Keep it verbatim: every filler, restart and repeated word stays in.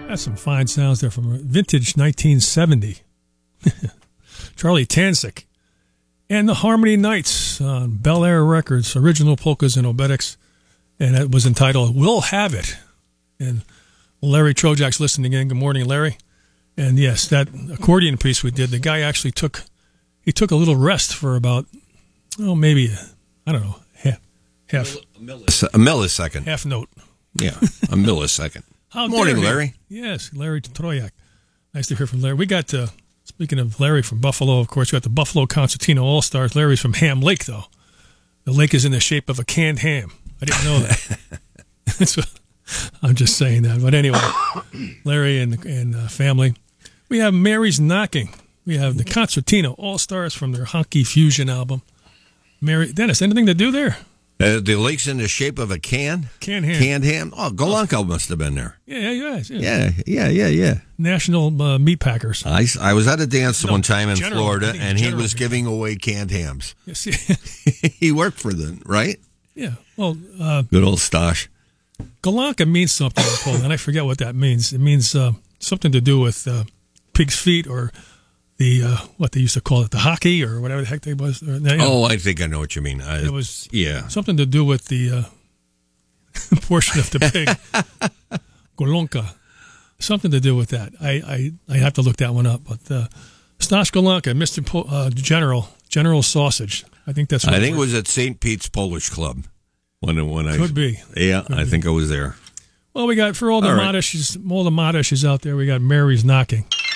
That's some fine sounds there from vintage nineteen seventy. Charlie Tansick. And the Harmony Knights on Bel Air Records, original polkas and obetics. And it was entitled We'll Have It. And Larry Trojak's listening in. Good morning, Larry. And yes, that accordion piece we did, the guy actually took, he took a little rest for about, oh, maybe, I don't know, half, half, a, millis- a millisecond. Half note. Yeah, a millisecond. How morning, dare he? Larry. Yes, Larry Troyak. Nice to hear from Larry. We got, uh, speaking of Larry from Buffalo, of course, we got the Buffalo Concertino All-Stars. Larry's from Ham Lake, though. The lake is in the shape of a canned ham. I didn't know that. So, I'm just saying that. But anyway, Larry and, and uh, family. We have Mary's Knocking. We have the Concertino All-Stars from their Honky Fusion album. Mary, Dennis, anything to do there? Uh, the lake's in the shape of a can? Canned ham. Canned ham? Oh, Golanko must have been there. Yeah, yeah, yeah. Yeah, yeah, yeah, yeah. National uh, Meat Packers. I, I was at a dance no, one time in general, Florida, and he general, was giving away canned hams. Yes, he worked for them, right? Yeah. Well, uh, good old Stosh. Golanka means something in Poland, and I forget what that means. It means uh, something to do with uh, pig's feet or the, uh, what they used to call it, the hockey or whatever the heck they was. Or, you know, oh, I think I know what you mean. I, it was yeah. something to do with the uh, portion of the pig. Golonka. Something to do with that. I, I, I have to look that one up. But uh, Stash Golanka, Mister Po- uh, General, General Sausage. I think that's what I think it was at Saint Pete's Polish Club. When, when I, Could be. Yeah, Could I be. think I was there. Well, we got, for all the all right. Modishes, all the Modishes out there, we got Mary's Knocking.